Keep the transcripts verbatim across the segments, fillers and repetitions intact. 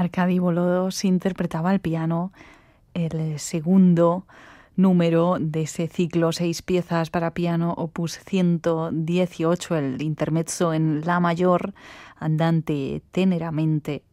Arkady Volodos interpretaba al piano el segundo número de ese ciclo, seis piezas para piano, opus ciento dieciocho, el intermezzo en la mayor, andante teneramente,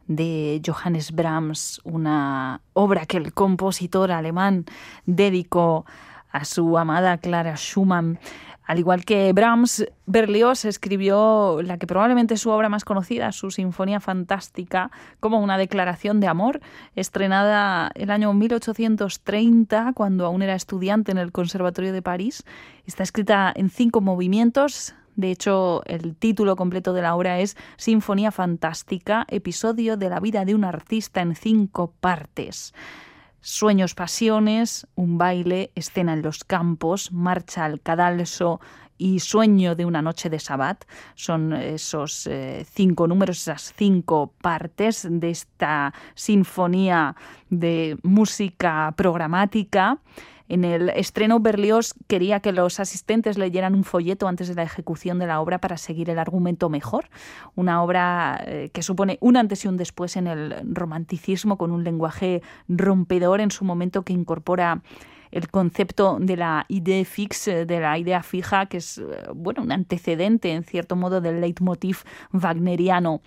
de Johannes Brahms, una obra que el compositor alemán dedicó a su amada Clara Schumann. Al igual que Brahms, Berlioz escribió la que probablemente es su obra más conocida, su Sinfonía Fantástica, como una declaración de amor, estrenada el año mil ochocientos treinta, cuando aún era estudiante en el Conservatorio de París. Está escrita en cinco movimientos. De hecho, el título completo de la obra es Sinfonía Fantástica, episodio de la vida de un artista en cinco partes. Sueños, pasiones, un baile, escena en los campos, marcha al cadalso y sueño de una noche de sabbat. Son esos eh, cinco números, esas cinco partes de esta sinfonía de música programática. En el estreno, Berlioz quería que los asistentes leyeran un folleto antes de la ejecución de la obra para seguir el argumento mejor. Una obra eh, que supone un antes y un después en el romanticismo, con un lenguaje rompedor en su momento, que incorpora el concepto de la idée fixe, de la idea fija, que es bueno, un antecedente, en cierto modo, del leitmotiv wagneriano.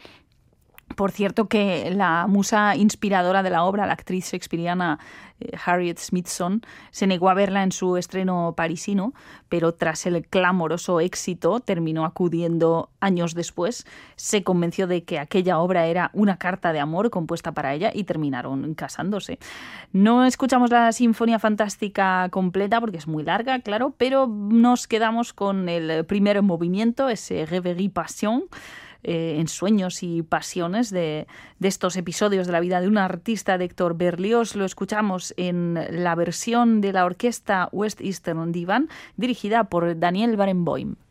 Por cierto, que la musa inspiradora de la obra, la actriz shakespeariana eh, Harriet Smithson, se negó a verla en su estreno parisino, pero tras el clamoroso éxito terminó acudiendo años después. Se convenció de que aquella obra era una carta de amor compuesta para ella y terminaron casándose. No escuchamos la Sinfonía Fantástica completa porque es muy larga, claro, pero nos quedamos con el primer movimiento, ese Rêverie Passion, Eh, en sueños y pasiones de, de estos episodios de la vida de un artista de Héctor Berlioz. Lo escuchamos en la versión de la orquesta West Eastern Divan, dirigida por Daniel Barenboim.